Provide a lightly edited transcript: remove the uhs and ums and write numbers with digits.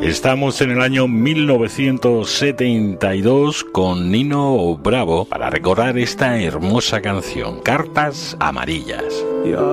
Estamos en el año 1972 con Nino Bravo para recordar esta hermosa canción, Cartas Amarillas.